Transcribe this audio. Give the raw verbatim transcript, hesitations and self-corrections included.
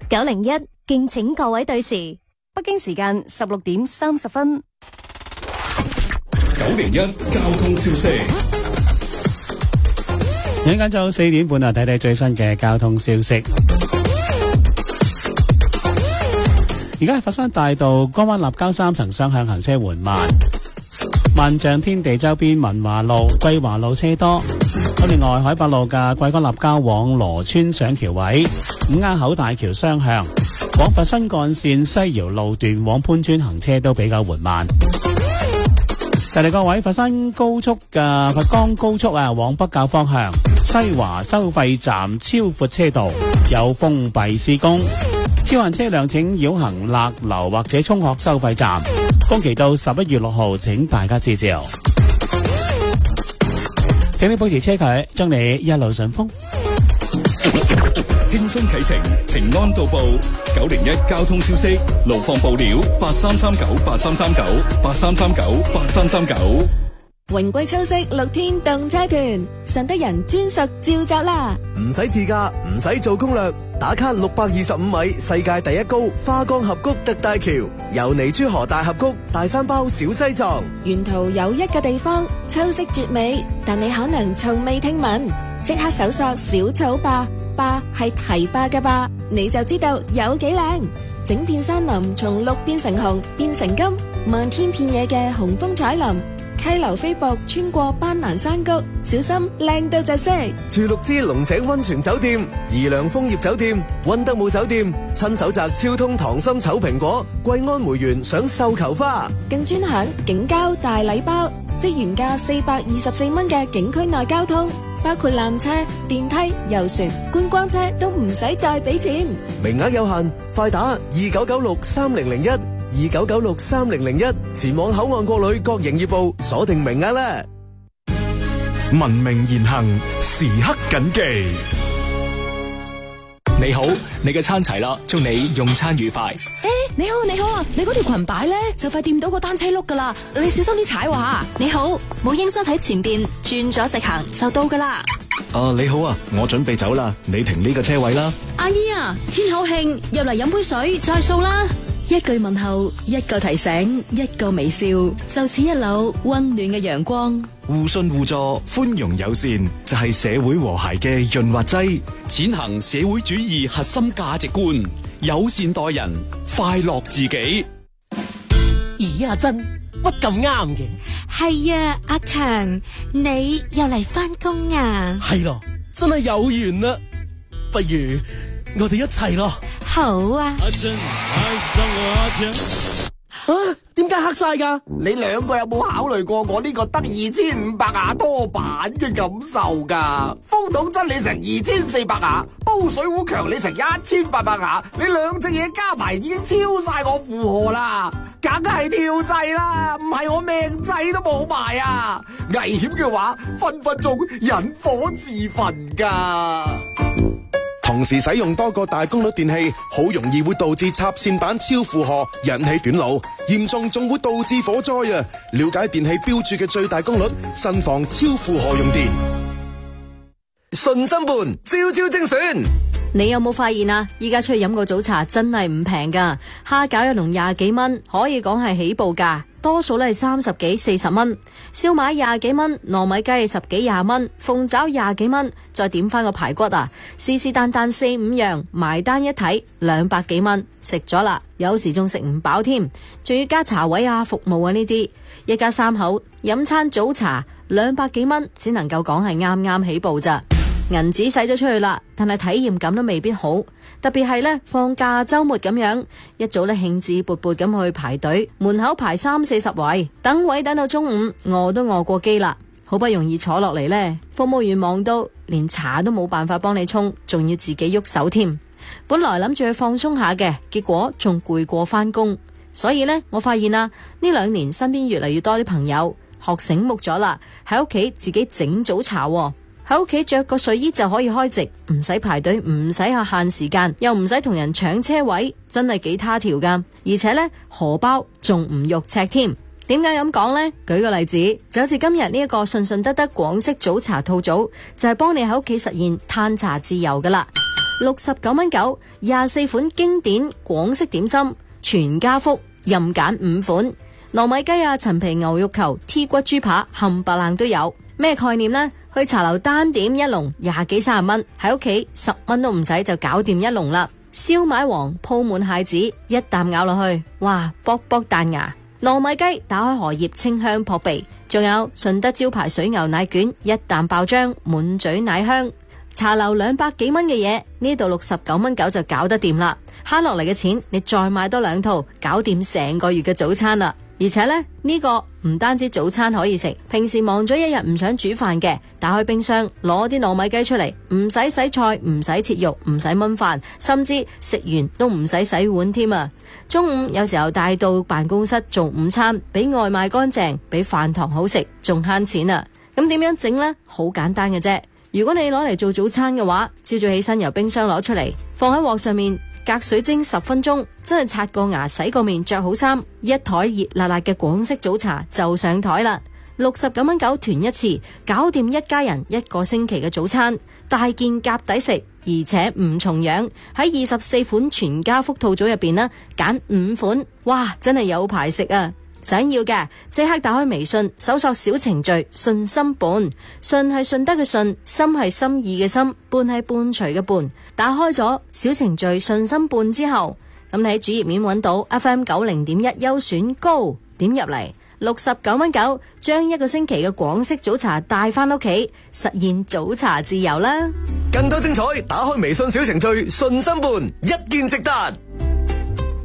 九零一，敬請各位對時。 北京時間十六點三十分。 九零一交通消息。 而家就四點半啊，睇睇最新嘅交通消息。而家係佛山大道江灣立交三層雙向行車緩慢，萬象天地周邊文華路、桂華路車多。咁另外海八路嘅桂江立交往羅村上橋位、五鴉口大橋雙向往佛新幹線西瑤路段往潘村行車都比較緩慢。提提各位，佛山高速嘅佛岡高速啊，往北滘方向西華收費站超闊車道有封閉施工，超限車輛請繞行勒流或者涌鶴收費站，工期到十一月六號，請大家指照。請你保持車距，祝你一路順風。 輕鬆啟程，平安到埗。九零一交通消息，路況報料八三三九八三三九八三三九八三三九。 榮貴秋色六天動車團，順德人專屬召集啦！ 唔使自駕，唔使做攻略，打卡六百二十五米世界第一高花崗峽谷特大橋，由尼珠河大峽谷、大山包小西藏。 沿途有一個地方秋色絕美，但你可能從未聽聞，即刻搜索小草壩，壩係堤壩嘅壩，你就知道有幾靚。整片山林從綠變成紅，變成金，漫天遍野嘅紅楓彩林。溪流飛瀑穿過斑蘭山谷，小心靚到窒息。 住六支龍井溫泉酒店、怡良楓葉酒店、溫德姆酒店，親手摘超通糖心醜蘋果、桂安梅園賞繡球花， 更專享景交大禮包，即原價四百二十四蚊嘅景區內交通，包括纜車、電梯、遊船、觀光車都唔使再俾錢。 名額有限，快打二九九六三零零一。二九九六三零零一，前往口岸國旅各營業部鎖定名額啦。 文明言行，時刻謹記。 你好，你嘅餐齊啦，祝你用餐愉快。 誒，你好你好啊，你嗰條裙擺咧就快掂到個單車轆噶啦，你小心啲踩喎。 你好，母嬰室喺前邊，轉咗直行就到噶啦。 啊，你好啊，我準備走啦，你停呢個車位啦。 阿姨啊，天口慶，入嚟飲杯水再掃啦。一句問候，一個提醒，一個微笑，就似一縷溫暖嘅陽光。 互信互助，寬容友善，就係社會和諧嘅潤滑劑。 踐行社會主義核心價值觀，友善待人，快樂自己。 咦，阿珍，乜咁啱嘅？ 係啊，阿強，你又嚟翻工啊？ 係咯，真係有緣啦，不如我哋一齊咯。 好啊。 阿珍愛上我阿強。啊，點解黑晒噶？ 你兩個有冇考慮過我呢個得二千五百瓦多板嘅感受噶？風筒真你成二千四百瓦，煲水壺強你成一千八百瓦，你兩隻嘢加埋已經超晒我負荷啦，梗係跳掣啦，唔係我命仔都冇埋啊！危險嘅話，分分鐘引火自焚噶。 同時使用多個大功率電器，好容易會導致插線板超負荷，引起短路，嚴重仲會導致火災啊！了解電器標注嘅最大功率，慎防超負荷用電。 順心盤朝朝精選， 你有冇發現啊？依家出去飲個早茶真係唔平噶，蝦餃一籠廿幾蚊，可以講係起步價。多數咧係三十幾四十蚊，燒賣廿幾蚊，糯米雞十幾廿蚊，鳳爪廿幾蚊，再點翻個排骨啊，是是但但四五樣，埋單一睇兩百幾蚊，食咗啦，有時仲食唔飽添，仲要加茶位啊、服務啊呢啲，一家三口飲餐早茶兩百幾蚊，只能夠講係啱啱起步咋。銀紙使咗出去啦，但係體驗感都未必好，特別係呢放假周末咁樣，一早呢興致勃勃咁去排隊，門口排三四十位，等位等到中午，餓都餓過機啦，好不容易坐落嚟呢，服務員忙到連茶都冇辦法幫你沖，仲要自己喐手添。本來諗住去放鬆下嘅，結果仲攰過返工，所以呢，我發現啦，呢兩年身邊越嚟越多啲朋友學醒目咗啦，喺屋企自己整早茶喎。喺屋企着個睡衣就可以開席，唔使排隊，唔使下限時間，又唔使同人搶車位，真係幾他條噶。而且呢，荷包仲唔肉赤添。點解咁講呢？舉個例子，就好似今日呢一個順順德德廣式早茶套組，就係幫你喺屋企實現嘆茶自由噶啦。 六十九蚊九，廿四款經典廣式點心，全家福任揀五款，糯米雞啊、陳皮牛肉球、T 骨豬扒冚唪唥都有。咩概念呢？去茶樓單點一籠廿幾三十蚊，喺屋企十蚊都唔使就搞掂一籠啦。燒賣王鋪滿蟹子，一啖咬落去，哇，卜卜彈牙。糯米雞打開荷葉，清香撲鼻。仲有順德招牌水牛奶卷，一啖爆漿，滿嘴奶香。茶樓兩百幾蚊嘅嘢，呢度六十九蚊九就搞得掂啦。慳落嚟嘅錢，你再買多兩套，搞掂成個月嘅早餐啦。而且呢，呢個唔單止早餐可以食，平時忙咗一日唔想煮飯嘅，打開冰箱攞啲糯米雞出嚟，唔使洗菜，唔使切肉，唔使燜飯，甚至食完都唔使洗碗添啊！中午有時候帶到辦公室做午餐，比外賣乾淨，比飯堂好食，仲慳錢啊！咁點樣整呢？好簡單嘅啫。如果你攞嚟做早餐嘅話，朝早起身由冰箱攞出嚟，放喺鑊上面隔水蒸十分鐘，真係刷個牙、洗個面、着好衫，一枱熱辣辣嘅廣式早茶就上枱啦。六十九蚊九團一次，搞掂一家人一個星期嘅早餐，大件夾抵食，而且唔重樣。喺二十四款全家福套組入邊呢，揀五款，哇，真係有排食啊！想要嘅即刻打開微信，搜索小程序順心伴，順係順德嘅順，心係心意嘅心，伴係伴隨嘅伴。打開咗小程序順心伴之後，咁你喺主頁面揾到 F M 九零點一優選高，點入嚟六十九蚊九，將一個星期嘅廣式早茶帶翻屋企，實現早茶自由啦！ 更多精彩，打開微信小程序順心伴，一鍵直達。